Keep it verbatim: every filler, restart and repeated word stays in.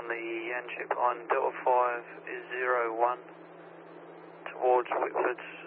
on the Yanchep on Delta five is zero one towards Whitford's